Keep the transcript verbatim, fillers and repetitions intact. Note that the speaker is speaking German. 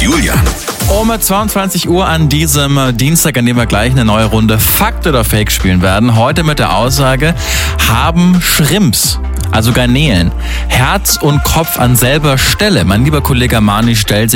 Julian. Um zweiundzwanzig Uhr an diesem Dienstag, an dem wir gleich eine neue Runde Fakt oder Fake spielen werden. Heute mit der Aussage, haben Shrimps, also Garnelen, Herz und Kopf an selber Stelle? Mein lieber Kollege Mani stellt sich